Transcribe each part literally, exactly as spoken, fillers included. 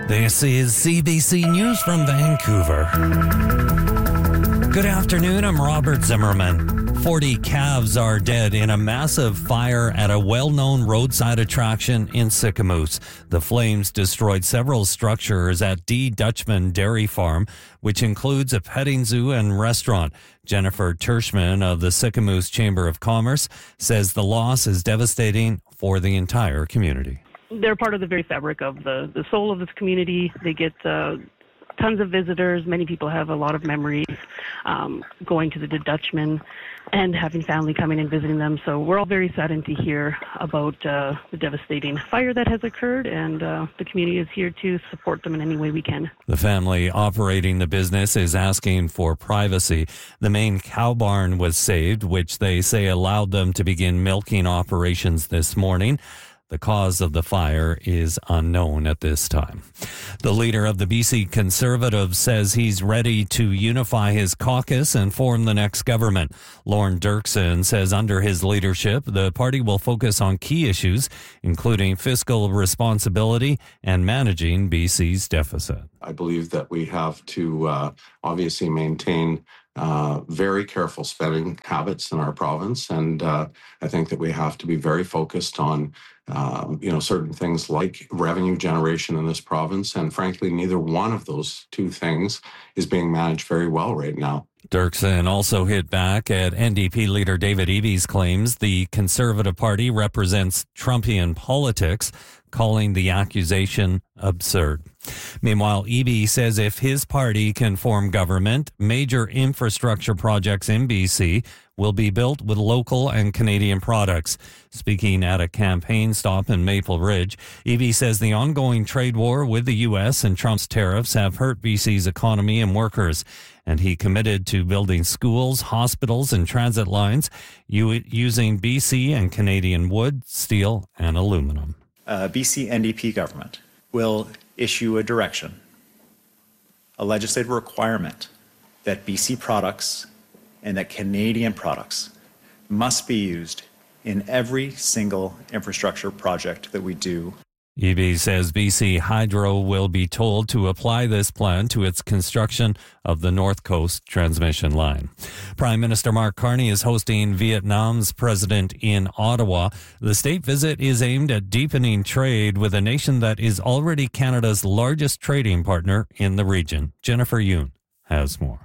This is C B C News from Vancouver. Good afternoon, I'm Robert Zimmerman. forty calves are dead in a massive fire at a well-known roadside attraction in Sicamous. The flames destroyed several structures at D. Dutchman Dairy Farm, which includes a petting zoo and restaurant. Jennifer Tershman of the Sicamous Chamber of Commerce says the loss is devastating for the entire community. They're part of the very fabric of the, the soul of this community. They get uh, tons of visitors. Many people have a lot of memories um, going to the Dutchman and having family coming and visiting them. So we're all very saddened to hear about uh, the devastating fire that has occurred, and uh, the community is here to support them in any way we can. The family operating the business is asking for privacy. The main cow barn was saved, which they say allowed them to begin milking operations this morning. The cause of the fire is unknown at this time. The leader of the B C Conservatives says he's ready to unify his caucus and form the next government. Lorne Dirksen says under his leadership, the party will focus on key issues, including fiscal responsibility and managing B C's deficit. I believe that we have to uh, obviously maintain Uh, very careful spending habits in our province, and uh, I think that we have to be very focused on, um, you know, certain things like revenue generation in this province, and frankly, neither one of those two things is being managed very well right now. Dirksen also hit back at N D P leader David Eby's claims the Conservative Party represents Trumpian politics, calling the accusation absurd. Meanwhile, Eby says if his party can form government, major infrastructure projects in B C will be built with local and Canadian products. Speaking at a campaign stop in Maple Ridge, Eby says the ongoing trade war with the U S and Trump's tariffs have hurt B C's economy and workers, and he committed to building schools, hospitals, and transit lines using B C and Canadian wood, steel, and aluminum. Uh, B C N D P government will issue a direction, a legislative requirement that B C products and that Canadian products must be used in every single infrastructure project that we do. Eby says B C Hydro will be told to apply this plan to its construction of the North Coast transmission line. Prime Minister Mark Carney is hosting Vietnam's president in Ottawa. The state visit is aimed at deepening trade with a nation that is already Canada's largest trading partner in the region. Jennifer Yoon has more.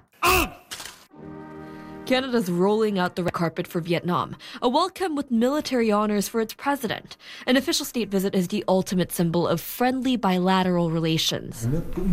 Canada's rolling out the red carpet for Vietnam, a welcome with military honors for its president. An official state visit is the ultimate symbol of friendly bilateral relations.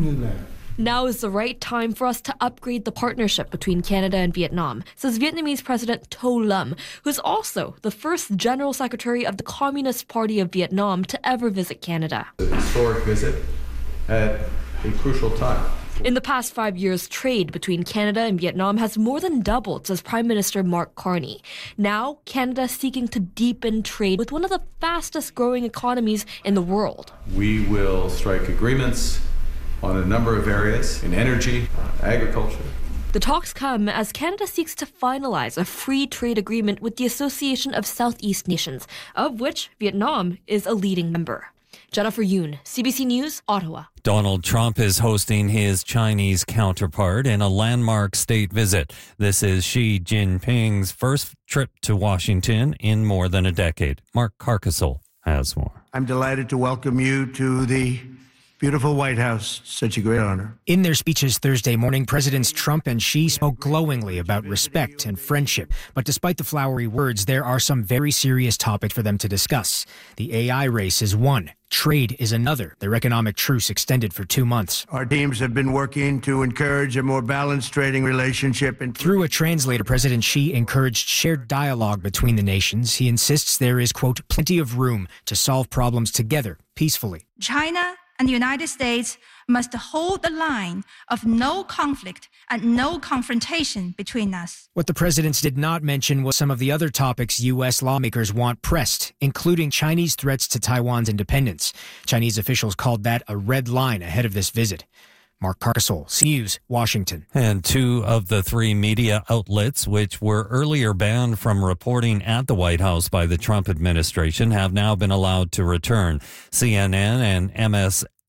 Now is the right time for us to upgrade the partnership between Canada and Vietnam, says Vietnamese President To Lam, who's also the first General Secretary of the Communist Party of Vietnam to ever visit Canada. A historic visit at a crucial time. In the past five years, trade between Canada and Vietnam has more than doubled, says Prime Minister Mark Carney. Now, Canada is seeking to deepen trade with one of the fastest growing economies in the world. We will strike agreements on a number of areas in energy, agriculture. The talks come as Canada seeks to finalize a free trade agreement with the Association of Southeast Nations, of which Vietnam is a leading member. Jennifer Yoon, C B C News, Ottawa. Donald Trump is hosting his Chinese counterpart in a landmark state visit. This is Xi Jinping's first trip to Washington in more than a decade. Mark Carcasole has more. I'm delighted to welcome you to the beautiful White House. Such a great honor. In their speeches Thursday morning, Presidents Trump and Xi spoke glowingly about respect and friendship. But despite the flowery words, there are some very serious topics for them to discuss. The A I race is one. Trade is another. Their economic truce extended for two months. Our teams have been working to encourage a more balanced trading relationship. And through a translator, President Xi encouraged shared dialogue between the nations. He insists there is, quote, plenty of room to solve problems together, peacefully. China and the United States must hold the line of no conflict and no confrontation between us. What the presidents did not mention was some of the other topics U S lawmakers want pressed, including Chinese threats to Taiwan's independence. Chinese officials called that a red line ahead of this visit. Mark Carcasole, C News, Washington. And two of the three media outlets, which were earlier banned from reporting at the White House by the Trump administration, have now been allowed to return. C N N and M S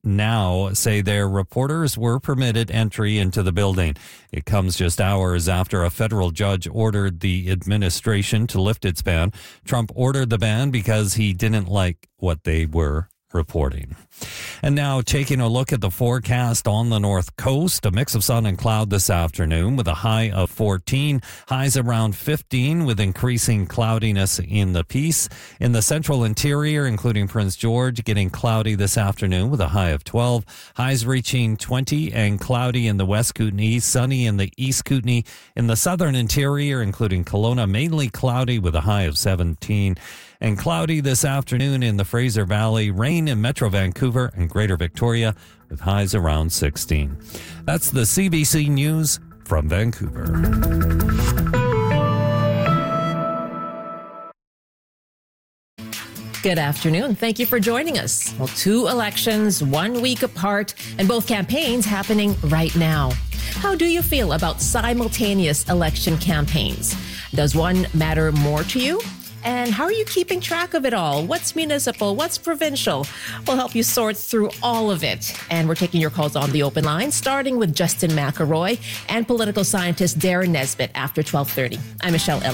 Now say their reporters were permitted entry into the building. It comes just hours after a federal judge ordered the administration to lift its ban. Trump ordered the ban because he didn't like what they were reporting. And now taking a look at the forecast on the north coast, a mix of sun and cloud this afternoon with a high of fourteen, highs around fifteen with increasing cloudiness in the piece. In the central interior, including Prince George, getting cloudy this afternoon with a high of twelve, highs reaching twenty and cloudy in the west Kootenay, sunny in the east Kootenay. In the southern interior, including Kelowna, mainly cloudy with a high of seventeen. And cloudy this afternoon in the Fraser Valley, rain in Metro Vancouver and Greater Victoria with highs around sixteen. That's the C B C News from Vancouver. Good afternoon. Thank you for joining us. Well, two elections, one week apart, and both campaigns happening right now. How do you feel about simultaneous election campaigns? Does one matter more to you? And how are you keeping track of it all? What's municipal? What's provincial? We'll help you sort through all of it. And we're taking your calls on the open line, starting with Justin McElroy and political scientist Darren Nesbitt after twelve thirty. I'm Michelle Ellis.